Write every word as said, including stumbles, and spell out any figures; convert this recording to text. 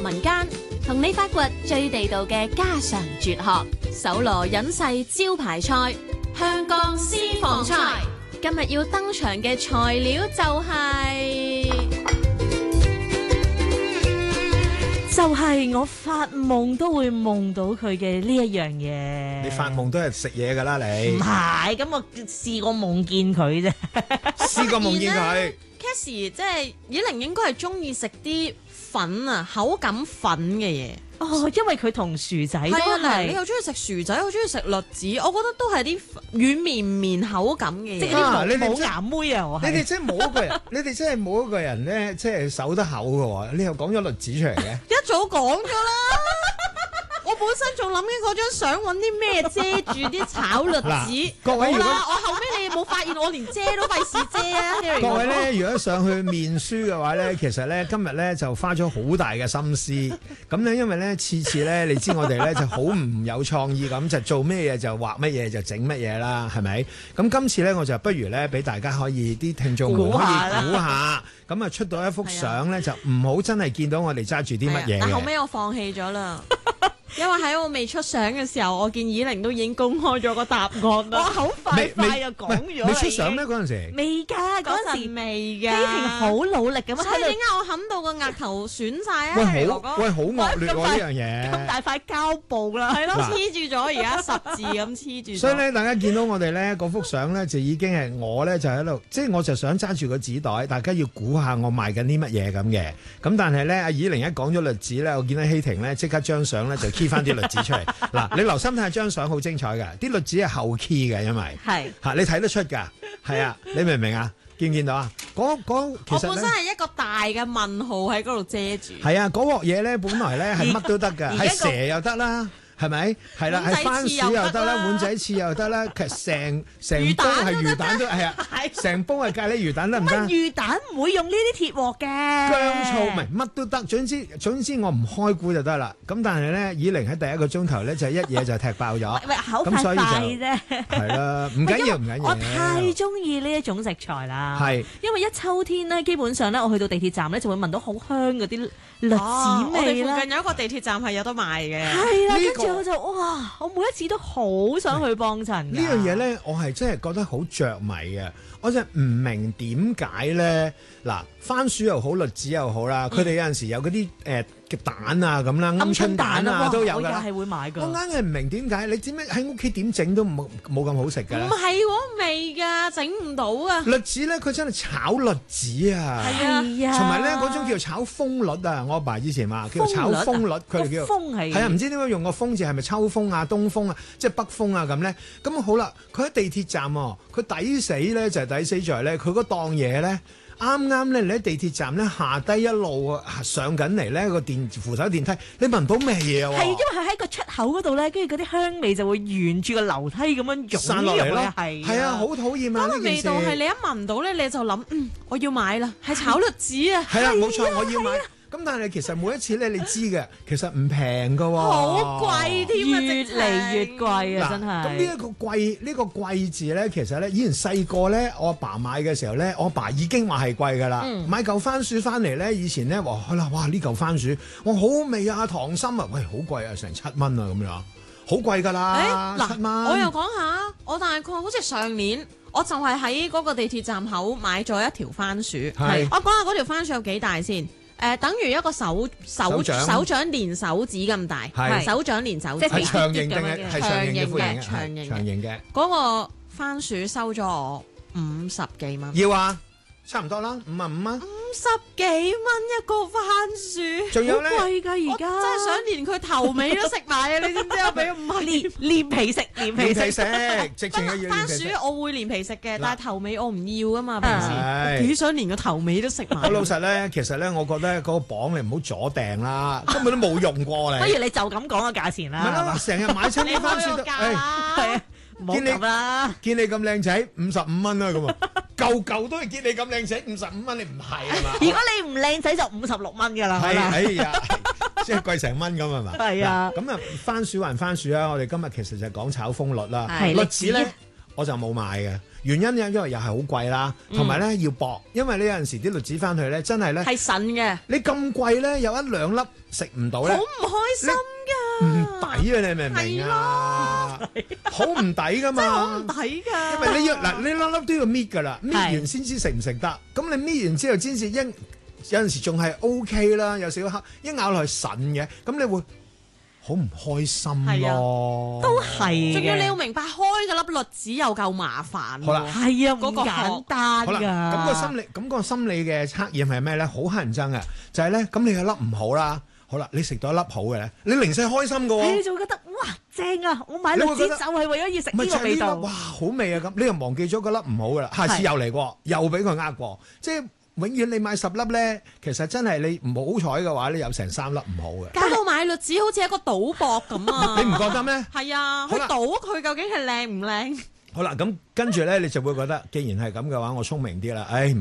民間，同你發掘最地道嘅家常絕學。搜羅隱世招牌菜，香港私房菜。今日要登場嘅材料就係、 就係我發夢都會夢到佢嘅呢一樣嘢。 你發夢都係食嘢㗎啦，你唔係咁，我試過夢見佢啫。 試過夢見佢。 Cassie 即係以玲應該係中意食啲粉啊，口感粉嘅嘢。 哦，因為佢同薯仔都係啊， 係， 你又中意食薯仔，又中意食栗子，我覺得都係啲軟綿綿口感嘅嘢。 即係啊你哋真啲冇牙妹啊！我係你哋真係冇一個人，你哋真係冇一個人咧，即係守得口嘅喎。你又講咗栗子出嚟嘅。 一早講咗啦。我本身仲諗緊嗰張相揾啲咩遮住啲炒栗子。 各位如果好啦，我後尾你冇發現我連遮都費事遮啊。 各位咧，如果上去面書嘅話咧，其實咧今日咧就花咗好大嘅心思。咁咧，因為咧次次咧，你知我哋咧就好唔有創意咁，就做咩嘢就畫乜嘢就整乜嘢啦，係咪？咁今次咧我就不如咧俾大家可以啲聽眾們可以估下，咁啊出到一幅相咧就唔好真係見到我哋揸住啲乜嘢嘅。 但後尾我放棄咗啦。因為喺我未出相嘅時候，我見以玲都已經公開咗個答案我啦。 好快快就講咗啦。 未出相咩嗰陣時？ 未㗎，嗰嗰陣時陣未㗎， 基婷好努力咁樣喺度所以點解我冚到個額頭損晒啊？ 喂， Harry 哥哥好喂，好惡劣喎呢樣咁嘢。 大塊膠布啦， 係咯， 嗱黐住咗，而家十字咁黐住咗。 所以咧，大家見到我哋咧嗰幅相咧，就已經係我咧就喺度，即係我就想揸住個紙袋，大家要估下我賣緊啲乜嘢咁嘅。咁但係咧，阿以玲一講咗栗子咧，我見到希婷咧即刻張相咧就 key 翻啲栗子出嚟。嗱，你留心睇下張相，好精彩㗎，啲栗子係後 key 嘅，因為係嚇你睇得出㗎，係啊，你明唔明啊？見唔見到啊？嗰嗰其我實咧本身係一個大嘅問號喺嗰度遮住。 係啊，嗰鑊嘢咧本來咧係乜都得㗎， 而家個係蛇又得啦。係咪？係啦，係番薯又得啦，碗仔翅又得啦，其實成成煲係魚蛋都係啊，成煲係咖喱魚蛋得唔得？ 魚蛋唔會用呢啲鐵鑊嘅， 薑醋唔係乜都得，總之總之我唔開估就得啦。咁但係咧，以玲喺第一個鐘頭咧就一嘢就踢爆咗， 喂口快快啫， 係啦，唔緊要唔緊要。 我太中意呢一種食材啦， 係因為一秋天咧，基本上咧我去到地鐵站咧就會聞到好香嗰啲栗子我哋味啦。 附近有一個地鐵站係有得賣嘅。 係啦， 呢個跟住我就哇，我每一次都好想去幫襯。 呢樣嘢咧，我係真係覺得好着迷嘅。我真係唔明點解咧。嗱，番薯又好，栗子又好啦，佢哋有陣時有嗰啲誒嘅蛋啊咁啦，鵪鶉蛋啊都有㗎啦。 我又係會買㗎。 我硬係唔明點解，你知咩喺屋企點整都冇冇咁好食㗎唔咧？ 係喎，味㗎，整唔到啊！ 栗子咧，佢真係炒栗子啊！ 係啊， 係啊， 同埋咧嗰種叫炒蜂栗啊！我阿爸以前話叫做炒蜂栗，佢哋叫蜂係係啊，唔知點解用個蜂字係咪秋風啊、東風啊，即係北風啊咁咧？咁好啦，佢喺地鐵站喎，佢抵死咧就係抵死在咧，佢嗰檔嘢咧。啱啱咧，你喺地鐵站咧下低一路上緊嚟咧個電扶手電梯，你聞到咩嘢喎？ 係因為佢喺個出口嗰度咧，跟住嗰啲香味就會沿住個樓梯咁樣湧散落嚟咯。 係係啊，好討厭啊！ 嗰個味道係你一聞到咧，你就諗嗯，我要買啦，係炒栗子啊！ 係啦，冇錯，我要買。咁但係其實每一次咧，你知嘅，其實唔平㗎喎， 好貴添啊， 越嚟越貴啊！真係。 咁呢一個貴呢個貴字咧，其實咧以前細個咧，我阿爸買嘅時候咧，我阿爸已經話係貴㗎啦。 嗯、 買嚿番薯翻嚟咧，以前咧話好啦，哇呢嚿番薯，哇好味啊，溏心啊，喂好貴啊，成七蚊啊咁樣，好貴㗎啦， 誒七蚊。 我又講下，我大概好似上年。我就係喺嗰個地鐵站口買咗一條番薯， 係我講下嗰條番薯有幾大先？誒、呃，等於一個手手手掌手掌連手指咁大， 係手掌連手指， 係長形定係係長形嘅長長型嘅長形嘅。 嗰個番薯收咗我五十幾蚊， 要啊，差唔多啦，五啊五蚊。 五十幾蚊一個番薯， 仲有咧， 好貴㗎而我家， 真係想連佢頭尾都食埋啊！你知唔知我俾五十連連皮食，連皮食。 連皮食，直情係要番薯連皮食。 我會連皮食嘅，但係頭尾我唔要啊嘛， 係平時幾想連個頭尾都食埋。 好老實咧，其實咧，我覺得嗰個磅你唔好左訂啦，根本都冇用過不你。 如你就咁講個價錢唔係啦， 咯，成日買親啲番薯都， 你開個價誒啦係啊，唔好咁啦。 見你咁靚仔，五十五蚊啦咁啊，嚿嚿都係見你咁靚仔，五十五蚊你唔係啊嘛？ 如果你唔靚仔就五十六蚊㗎啦， 係， 可能哎呀，即係貴成蚊咁係嘛？ 係啊嗱咁啊，番薯還番薯啊！我哋今日其實就係講炒蜂栗啦， 係栗子咧栗子我就冇買嘅， 原因因因為又係好貴啦，同埋咧要薄，因為呢有陣時啲栗子翻去咧真係咧係神嘅， 你咁貴咧有一兩粒食唔到咧， 好唔開心㗎， 唔抵啊！你明唔明啊？好唔抵噶嘛， 好唔抵㗎。 因為你要嗱，你粒粒都要搣㗎啦，搣係完先知食唔食得。咁你搣完之後先至一有陣時仲係 O K 啦，有少少黑，一咬落去筍嘅，咁你會好唔開心係啊咯。 都係仲要你要嘅， 明白，開嗰粒栗子又夠麻煩喎。 好啦係啊，唔嗰個簡單好啦， 㗎。 咁個心理咁個心理嘅測驗係咩咧？好乞人憎嘅，就係咧，咁你有粒唔好啦，好啦，你食到一粒好嘅咧，你零舍開心嘅喎。 你就會覺得哇正啊！我買栗子就你會覺得係為咗要食咪就係呢粒， 呢個味道哇，。好味啊！咁你又忘記咗嗰粒唔好噶啦，下次又嚟過，又俾佢呃過，即係永遠你買十粒咧，其實真係你唔好彩嘅話咧，有成三粒唔好嘅， 搞到買栗子好似一個賭博咁啊！ 你唔覺得咩？ 係啊，去好啦賭佢究竟係靚唔靚？ 好啦，咁跟住咧，你就會覺得，既然係咁嘅話，我聰明啲啦，唉，唔